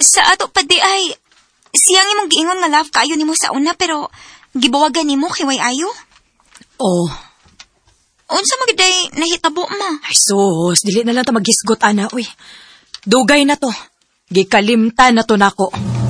Sa ato pa di ay, siyang imong giingon nga love kayo nimo sa una pero gibawagan nimo kay way ayo? Oh. Unsa magiday nahitabo ma? Ay sus, dili na lang ta maghisgot ana, uy. Dugay na to. Gikalimtan na to nako.